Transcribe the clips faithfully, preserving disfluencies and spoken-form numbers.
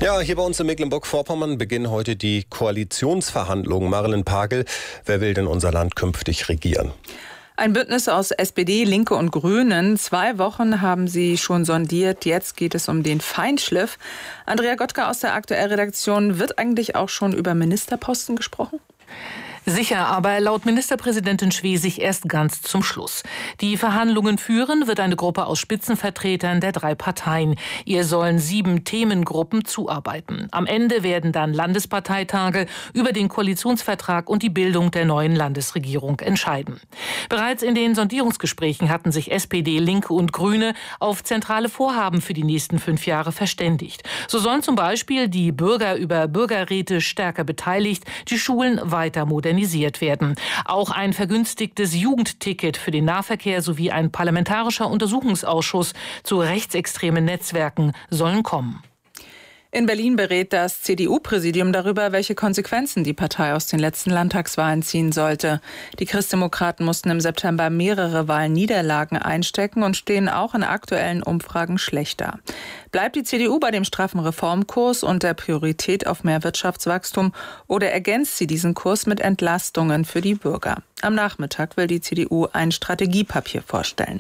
Ja, hier bei uns in Mecklenburg-Vorpommern beginnen heute die Koalitionsverhandlungen. Marilyn Pagel, wer will denn unser Land künftig regieren? Ein Bündnis aus S P D, Linke und Grünen. Zwei Wochen haben sie schon sondiert. Jetzt geht es um den Feinschliff. Andrea Gottka aus der Aktuell-Redaktion. Wird eigentlich auch schon über Ministerposten gesprochen? Sicher, aber laut Ministerpräsidentin Schwesig erst ganz zum Schluss. Die Verhandlungen führen wird eine Gruppe aus Spitzenvertretern der drei Parteien. Ihr sollen sieben Themengruppen zuarbeiten. Am Ende werden dann Landesparteitage über den Koalitionsvertrag und die Bildung der neuen Landesregierung entscheiden. Bereits in den Sondierungsgesprächen hatten sich S P D, Linke und Grüne auf zentrale Vorhaben für die nächsten fünf Jahre verständigt. So sollen zum Beispiel die Bürger über Bürgerräte stärker beteiligt, die Schulen weiter modernisiert werden. Auch ein vergünstigtes Jugendticket für den Nahverkehr sowie ein parlamentarischer Untersuchungsausschuss zu rechtsextremen Netzwerken sollen kommen. In Berlin berät das C D U-Präsidium darüber, welche Konsequenzen die Partei aus den letzten Landtagswahlen ziehen sollte. Die Christdemokraten mussten im September mehrere Wahlniederlagen einstecken und stehen auch in aktuellen Umfragen schlechter. Bleibt die C D U bei dem straffen Reformkurs und der Priorität auf mehr Wirtschaftswachstum oder ergänzt sie diesen Kurs mit Entlastungen für die Bürger? Am Nachmittag will die C D U ein Strategiepapier vorstellen.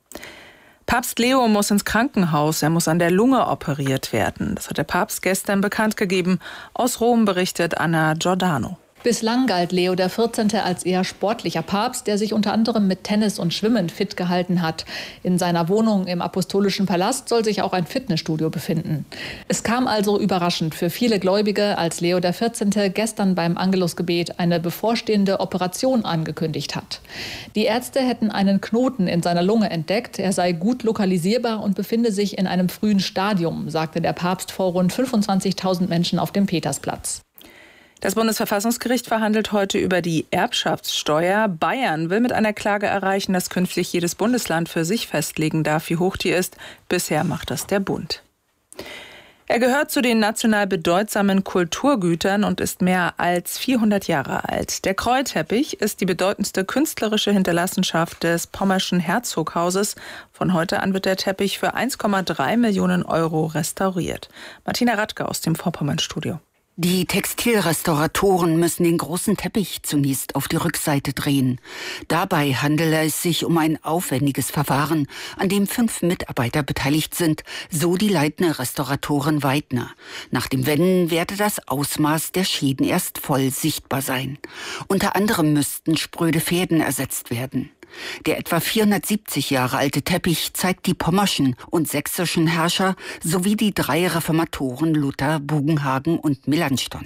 Papst Leo muss ins Krankenhaus, er muss an der Lunge operiert werden. Das hat der Papst gestern bekannt gegeben. Aus Rom berichtet Anna Giordano. Bislang galt Leo der vierzehnte als eher sportlicher Papst, der sich unter anderem mit Tennis und Schwimmen fit gehalten hat. In seiner Wohnung im Apostolischen Palast soll sich auch ein Fitnessstudio befinden. Es kam also überraschend für viele Gläubige, als Leo der vierzehnte gestern beim Angelusgebet eine bevorstehende Operation angekündigt hat. Die Ärzte hätten einen Knoten in seiner Lunge entdeckt. Er sei gut lokalisierbar und befinde sich in einem frühen Stadium, sagte der Papst vor rund fünfundzwanzigtausend Menschen auf dem Petersplatz. Das Bundesverfassungsgericht verhandelt heute über die Erbschaftssteuer. Bayern will mit einer Klage erreichen, dass künftig jedes Bundesland für sich festlegen darf, wie hoch die ist. Bisher macht das der Bund. Er gehört zu den national bedeutsamen Kulturgütern und ist mehr als vierhundert Jahre alt. Der Kreuteppich ist die bedeutendste künstlerische Hinterlassenschaft des Pommerschen Herzoghauses. Von heute an wird der Teppich für eins Komma drei Millionen Euro restauriert. Martina Radke aus dem Vorpommern-Studio. Die Textilrestauratoren müssen den großen Teppich zunächst auf die Rückseite drehen. Dabei handele es sich um ein aufwendiges Verfahren, an dem fünf Mitarbeiter beteiligt sind, so die leitende Restauratorin Weidner. Nach dem Wenden werde das Ausmaß der Schäden erst voll sichtbar sein. Unter anderem müssten spröde Fäden ersetzt werden. Der etwa vierhundertsiebzig Jahre alte Teppich zeigt die pommerschen und sächsischen Herrscher sowie die drei Reformatoren Luther, Bugenhagen und Melanchthon.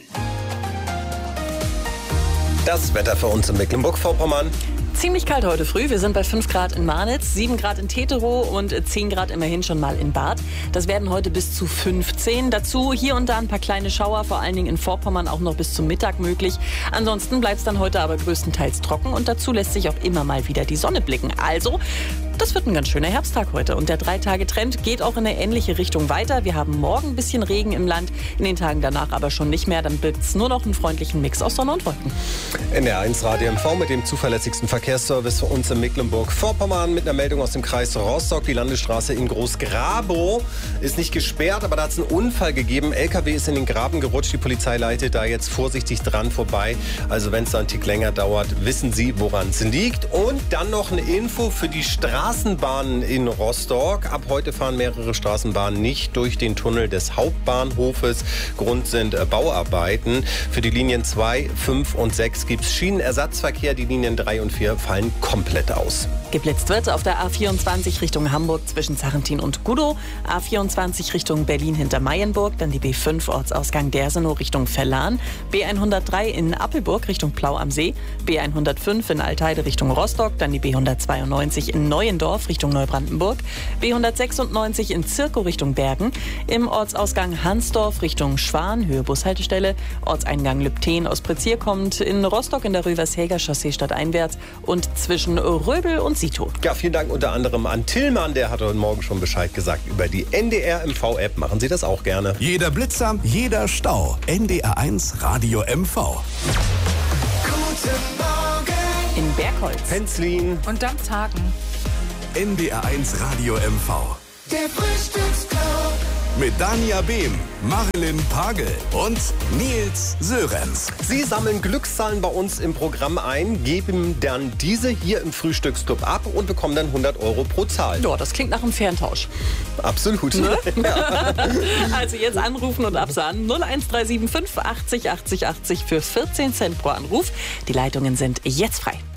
Das Wetter für uns in Mecklenburg-Vorpommern. Ziemlich kalt heute früh. Wir sind bei fünf Grad in Marnitz, sieben Grad in Teterow und zehn Grad immerhin schon mal in Barth. Das werden heute bis zu fünfzehn. Dazu hier und da ein paar kleine Schauer, vor allen Dingen in Vorpommern auch noch bis zum Mittag möglich. Ansonsten bleibt es dann heute aber größtenteils trocken und dazu lässt sich auch immer mal wieder die Sonne blicken. Also, das wird ein ganz schöner Herbsttag heute. Und der Drei-Tage-Trend geht auch in eine ähnliche Richtung weiter. Wir haben morgen ein bisschen Regen im Land, in den Tagen danach aber schon nicht mehr. Dann wird es nur noch einen freundlichen Mix aus Sonne und Wolken. N D R eins Radio M V mit dem zuverlässigsten Verkehrsservice für uns in Mecklenburg-Vorpommern mit einer Meldung aus dem Kreis Rostock. Die Landesstraße in Großgrabow ist nicht gesperrt, aber da hat es einen Unfall gegeben. L K W ist in den Graben gerutscht. Die Polizei leitet da jetzt vorsichtig dran vorbei. Also wenn es da einen Tick länger dauert, wissen Sie, woran es liegt. Und dann noch eine Info für die Straßenbahnen in Rostock. Ab heute fahren mehrere Straßenbahnen nicht durch den Tunnel des Hauptbahnhofes. Grund sind Bauarbeiten. Für die Linien zwei, fünf und sechs gibt es Schienenersatzverkehr. Die Linien drei und vier fallen komplett aus. Geblitzt wird auf der A vierundzwanzig Richtung Hamburg zwischen Sarrentin und Gudow, A vierundzwanzig Richtung Berlin hinter Mayenburg, dann die B fünf Ortsausgang Dersenow Richtung Verlan, B hundertdrei in Appelburg Richtung Plau am See, B hundertfünf in Altheide Richtung Rostock, dann die B hundertzweiundneunzig in Neuendorf Richtung Neubrandenburg, B hundertsechsundneunzig in Zirkow Richtung Bergen, im Ortsausgang Hansdorf Richtung Schwan, Höhe Bushaltestelle, Ortseingang Lübten aus Prezier kommt, in Rostock in der Rövershäger Chaussee stadteinwärts und zwischen Röbel und Sito. Ja, vielen Dank unter anderem an Tillmann, der hat heute Morgen schon Bescheid gesagt über die N D R M V-App. Machen Sie das auch gerne. Jeder Blitzer, jeder Stau. N D R eins Radio M V. Guten Morgen. In Bergholz, Penzlin und Damshagen. N D R eins Radio M V. Der Frühstücksclub. mit Dania Behm, Marilyn Pagel und Nils Sörenz. Sie sammeln Glückszahlen bei uns im Programm ein, geben dann diese hier im Frühstücksclub ab und bekommen dann hundert Euro pro Zahl. Ja, das klingt nach einem fairen Tausch. Absolut. Ne? Ja. Also jetzt anrufen und absahen. null eins drei sieben fünf achtzig achtzig achtzig für vierzehn Cent pro Anruf. Die Leitungen sind jetzt frei.